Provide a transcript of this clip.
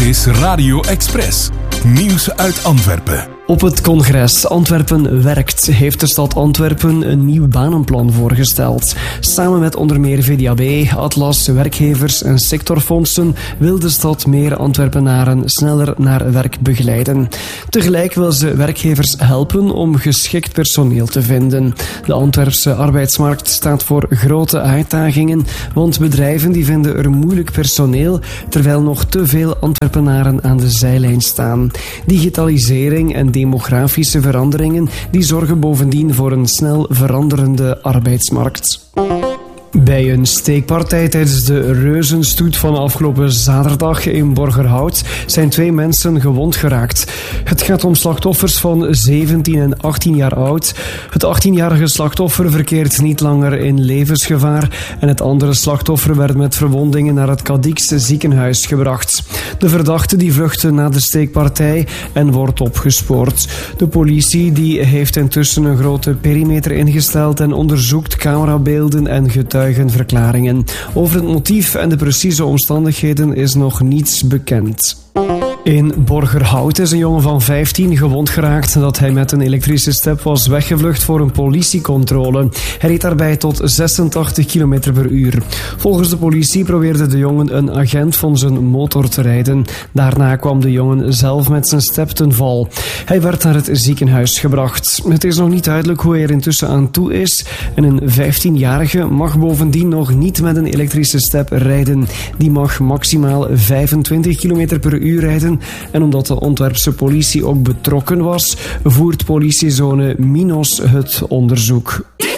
is Radio Express. Nieuws uit Antwerpen. Op het congres Antwerpen werkt heeft de stad Antwerpen een nieuw banenplan voorgesteld. Samen met onder meer VDAB, Atlas, werkgevers en sectorfondsen wil de stad meer Antwerpenaren sneller naar werk begeleiden. Tegelijk wil ze werkgevers helpen om geschikt personeel te vinden. De Antwerpse arbeidsmarkt staat voor grote uitdagingen, want bedrijven die vinden er moeilijk personeel, terwijl nog te veel Antwerpenaren aan de zijlijn staan. Digitalisering en demografische veranderingen die zorgen bovendien voor een snel veranderende arbeidsmarkt. Bij een steekpartij tijdens de reuzenstoet van afgelopen zaterdag in Borgerhout zijn 2 mensen gewond geraakt. Het gaat om slachtoffers van 17 en 18 jaar oud. Het 18-jarige slachtoffer verkeert niet langer in levensgevaar en het andere slachtoffer werd met verwondingen naar het Cadixte ziekenhuis gebracht. De verdachte die vluchtte na de steekpartij en wordt opgespoord. De politie die heeft intussen een grote perimeter ingesteld en onderzoekt camerabeelden en getuigenverklaringen. Over het motief en de precieze omstandigheden is nog niets bekend. In Borgerhout is een jongen van 15 gewond geraakt nadat hij met een elektrische step was weggevlucht voor een politiecontrole. Hij reed daarbij tot 86 km per uur. Volgens de politie probeerde de jongen een agent van zijn motor te rijden. Daarna kwam de jongen zelf met zijn step ten val. Hij werd naar het ziekenhuis gebracht. Het is nog niet duidelijk hoe hij er intussen aan toe is. En een 15-jarige mag bovendien nog niet met een elektrische step rijden. Die mag maximaal 25 km per uur rijden. En omdat de Antwerpse politie ook betrokken was, voert politiezone Minos het onderzoek.